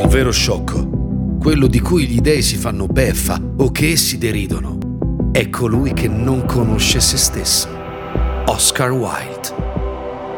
vero sciocco, quello di cui gli dei si fanno beffa o che essi deridono, è colui che non conosce se stesso. Oscar Wilde.